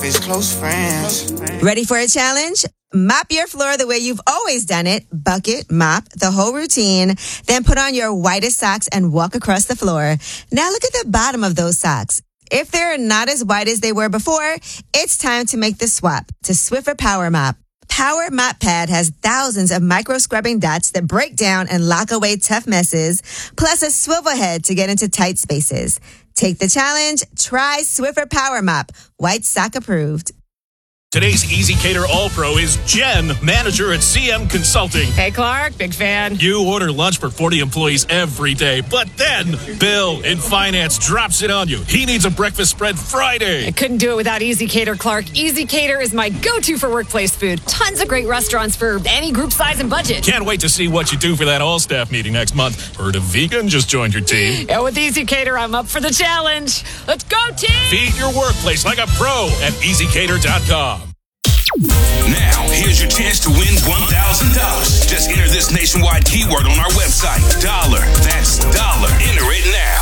his close friends. Ready for a challenge? Mop your floor the way you've always done it. Bucket, mop, the whole routine. Then put on your whitest socks and walk across the floor. Now look at the bottom of those socks. If they're not as white as they were before, it's time to make the swap to Swiffer Power Mop. Power Mop Pad has thousands of micro scrubbing dots that break down and lock away tough messes, plus a swivel head to get into tight spaces. Take the challenge. Try Swiffer Power Mop. White sock approved. Today's ezCater All-Pro is Jen, manager at CM Consulting. Hey, Clark, big fan. You order lunch for 40 employees every day, but then Bill in finance drops it on you. He needs a breakfast spread Friday. I couldn't do it without ezCater, Clark. ezCater is my go-to for workplace food. Tons of great restaurants for any group size and budget. Can't wait to see what you do for that all-staff meeting next month. Heard a vegan just joined your team. Yeah, with ezCater, I'm up for the challenge. Let's go, team! Feed your workplace like a pro at ezcater.com. Now, here's your chance to win $1,000. Just enter this nationwide keyword on our website. Dollar. That's dollar. Enter it now.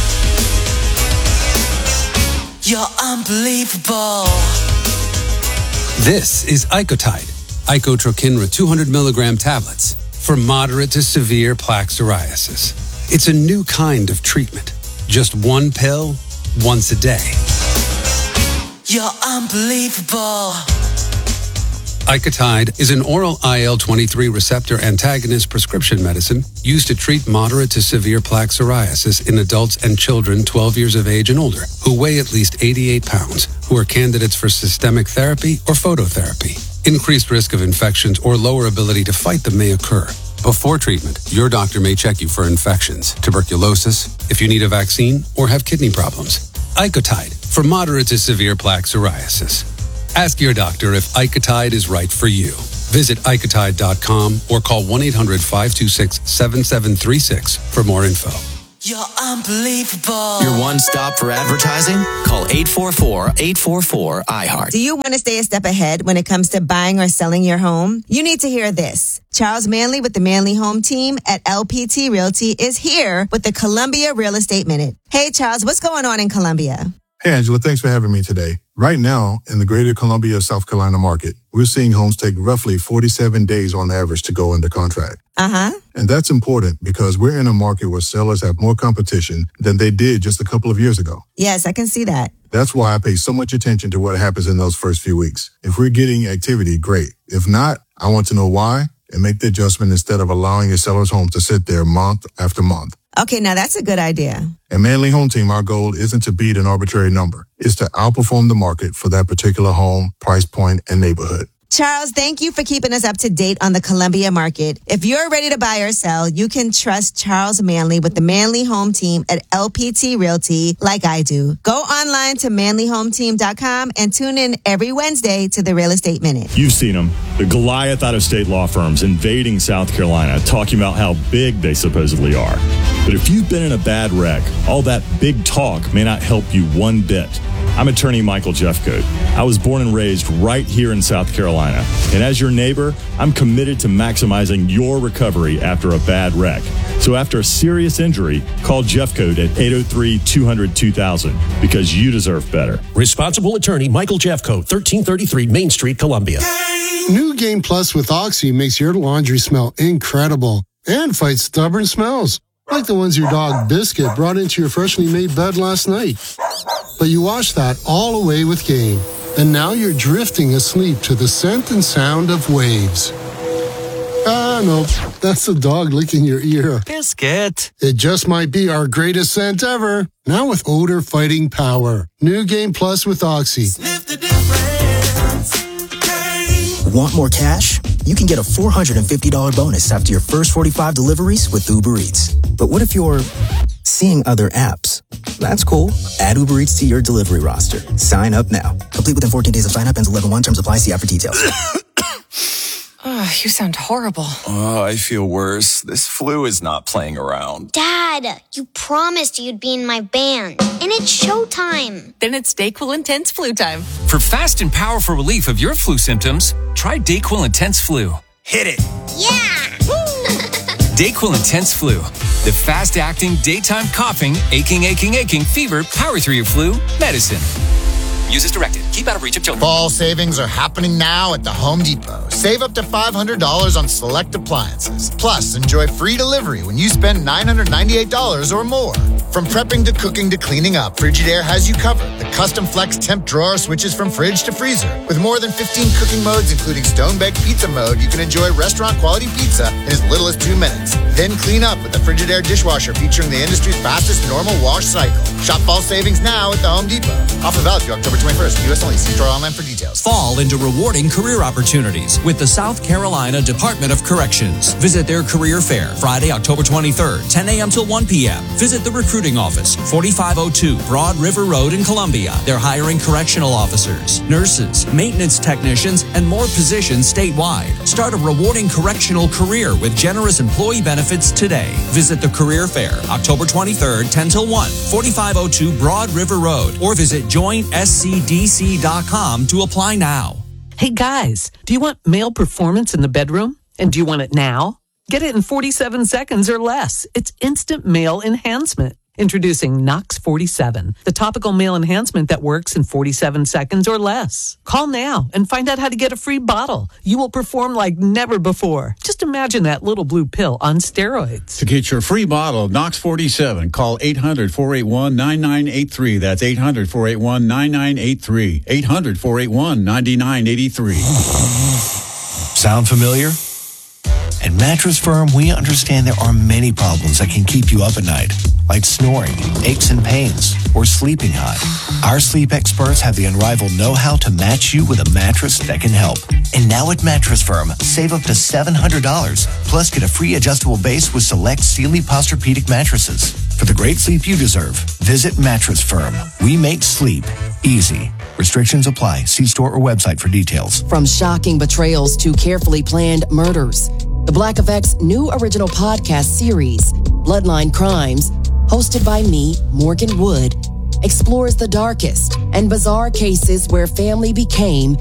You're unbelievable. This is Icotide, Icotrokinra 200 milligram tablets for moderate to severe plaque psoriasis. It's a new kind of treatment. Just one pill, once a day. You're unbelievable. Icotide is an oral IL-23 receptor antagonist prescription medicine used to treat moderate to severe plaque psoriasis in adults and children 12 years of age and older who weigh at least 88 pounds, who are candidates for systemic therapy or phototherapy. Increased risk of infections or lower ability to fight them may occur. Before treatment, your doctor may check you for infections, tuberculosis, if you need a vaccine, or have kidney problems. Icotide for moderate to severe plaque psoriasis. Ask your doctor if Icotide is right for you. Visit Icotide.com or call 1-800-526-7736 for more info. You're unbelievable. Your one stop for advertising? Call 844-844-iHeart. Do you want to stay a step ahead when it comes to buying or selling your home? You need to hear this. Charles Manley with the Manley Home Team at LPT Realty is here with the Columbia Real Estate Minute. Hey, Charles, what's going on in Columbia? Hey, Angela, thanks for having me today. Right now, in the greater Columbia, South Carolina market, we're seeing homes take roughly 47 days on average to go under contract. And that's important because we're in a market where sellers have more competition than they did just a couple of years ago. Yes, I can see that. That's why I pay so much attention to what happens in those first few weeks. If we're getting activity, great. If not, I want to know why and make the adjustment instead of allowing a seller's home to sit there month after month. Okay, now that's a good idea. At Manley Home Team, our goal isn't to beat an arbitrary number. It's to outperform the market for that particular home, price point, and neighborhood. Charles, thank you for keeping us up to date on the Columbia market. If you're ready to buy or sell, you can trust Charles Manley with the Manley Home Team at LPT Realty like I do. Go online to manleyhometeam.com and tune in every Wednesday to the Real Estate Minute. You've seen them, the Goliath out-of-state law firms invading South Carolina, talking about how big they supposedly are. But if you've been in a bad wreck, all that big talk may not help you one bit. I'm attorney Michael Jeffcoat. I was born and raised right here in South Carolina. And as your neighbor, I'm committed to maximizing your recovery after a bad wreck. So after a serious injury, call Jeffcoat at 803-200-2000 because you deserve better. Responsible attorney Michael Jeffcoat, 1333 Main Street, Columbia. New Game Plus with Oxy makes your laundry smell incredible and fights stubborn smells, like the ones your dog Biscuit brought into your freshly made bed last night. But you washed that all away with Game, and now you're drifting asleep to the scent and sound of waves. Nope, that's the dog licking your ear. Biscuit. It just might be our greatest scent ever, now with odor-fighting power. New Game Plus with Oxy. Sniff the difference. Want more cash? You can get a $450 bonus after your first 45 deliveries with Uber Eats. But what if you're seeing other apps? That's cool. Add Uber Eats to your delivery roster. Sign up now. Complete within 14 days of sign up. Ends 11/1. Terms apply. See app for details. Oh, you sound horrible. Oh, I feel worse. This flu is not playing around. Dad, you promised you'd be in my band. And it's showtime. Then it's DayQuil Intense Flu time. For fast and powerful relief of your flu symptoms, try DayQuil Intense Flu. Hit it. Yeah! DayQuil Intense Flu. The fast-acting, daytime coughing, aching, fever, power through your flu medicine. Use as directed. Keep out of reach of children. Fall savings are happening now at the Home Depot. Save up to $500 on select appliances. Plus, enjoy free delivery when you spend $998 or more. From prepping to cooking to cleaning up, Frigidaire has you covered. The custom flex temp drawer switches from fridge to freezer. With more than 15 cooking modes, including stone-baked pizza mode, you can enjoy restaurant-quality pizza in as little as 2 minutes. Then clean up with the Frigidaire dishwasher featuring the industry's fastest normal wash cycle. Shop fall savings now at the Home Depot. Offer valid through October 21st. U.S. only. See store online for details. Fall into rewarding career opportunities with the South Carolina Department of Corrections. Visit their career fair Friday, October 23rd, 10 a.m. till 1 p.m. Visit the recruiting office, 4502 Broad River Road in Columbia. They're hiring correctional officers, nurses, maintenance technicians, and more positions statewide. Start a rewarding correctional career with generous employee benefits today. Visit the career fair October 23rd, 10 till 1, 4502 Broad River Road, or visit joinscdc.com to apply now. Hey guys, do you want male performance in the bedroom? And do you want it now? Get it in 47 seconds or less. It's instant male enhancement. Introducing Nox 47, the topical male enhancement that works in 47 seconds or less. Call now and find out how to get a free bottle. You will perform like never before. Just imagine that little blue pill on steroids. To get your free bottle of Nox 47, call 800-481-9983. That's 800-481-9983. 800-481-9983. Sound familiar? At Mattress Firm, we understand there are many problems that can keep you up at night, like snoring, aches and pains, or sleeping hot. Our sleep experts have the unrivaled know-how to match you with a mattress that can help. And now at Mattress Firm, save up to $700, plus get a free adjustable base with select Sealy Posturepedic mattresses. For the great sleep you deserve, visit Mattress Firm. We make sleep easy. Restrictions apply. See store or website for details. From shocking betrayals to carefully planned murders, the Black Effect's new original podcast series, Bloodline Crimes, hosted by me, Morgan Wood, explores the darkest and bizarre cases where family became